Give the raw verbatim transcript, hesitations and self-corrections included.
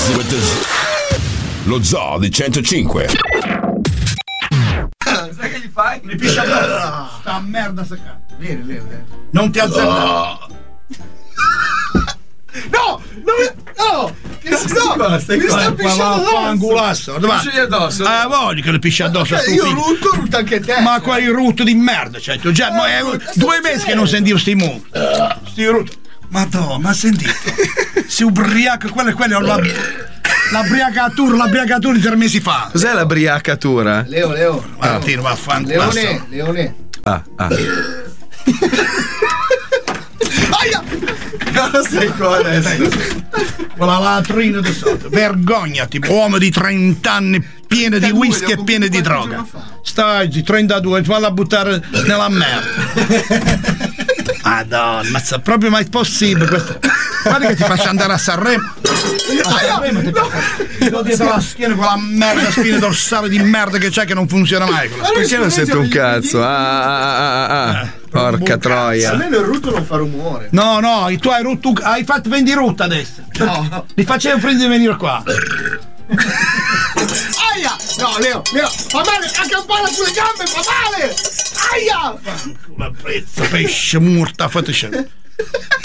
with the Z. Lo zoo di centocinque. Sai che gli fai? Mi piscia addosso. Sta merda seccata. Vieni, vieni, vieni. Non ti azzardare. No! No! Che si no! Stai mi sta pisciando addosso! Pisci addosso? Ah, voglio che le pisci addosso a sto Io figlio. rutto, rutto anche te. Ma quali rutto di merda, cioè, tu già, ma è due mesi che non sentivo sti mu. Sti rutto. Madonna, ma sentite? Si ubriaca, quello e quello la, l'abbriacatura, l'abbriacatura di tre mesi fa. Cos'è la briacatura? Leo, Leo. Martino, vaffanculo. Leone, Leone. Ah, ah. Aia! Cosa sei qua adesso? Quella latrina di sotto. Vergognati, uomo di trenta anni pieno di whisky e pieno di droga. Stai, trentadue, ti vado a buttare nella merda. Madonna, ma sa proprio mai possibile questo. Guarda che ti faccio andare a Sanremo. A Sanremo ti ti do dietro la schiena quella merda spina dorsale di merda che c'è che non funziona mai. Perché non sento un cazzo? Ah, ah, ah, ah, ah. Porca troia. Almeno il rutto non fa rumore. No, no, tu hai rotto, hai fatto vendi rutta adesso. No. Li facevo prendere venire qua. Aia! No, Leo, Leo, fa male, a campana sulle gambe, fa male! Aia! La prezza, pesce, morta, fateci.